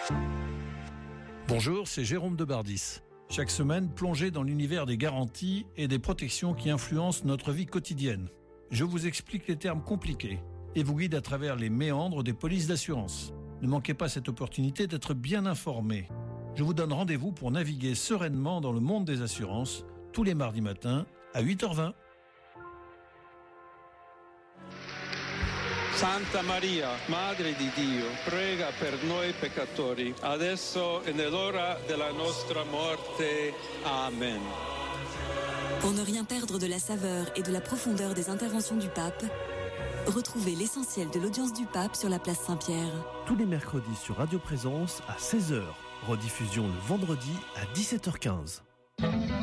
Bonjour, c'est Jérôme Debardis. Chaque semaine, plongez dans l'univers des garanties et des protections qui influencent notre vie quotidienne. Je vous explique les termes compliqués et vous guide à travers les méandres des polices d'assurance. Ne manquez pas cette opportunité d'être bien informé. Je vous donne rendez-vous pour naviguer sereinement dans le monde des assurances tous les mardis matins à 8h20. Santa Maria, Madre di Dio, prega per noi peccatori, adesso e nell'ora della nostra morte. Amen. Pour ne rien perdre de la saveur et de la profondeur des interventions du pape, retrouvez l'essentiel de l'audience du pape sur la place Saint-Pierre. Tous les mercredis sur Radio Présence à 16h. Rediffusion le vendredi à 17h15.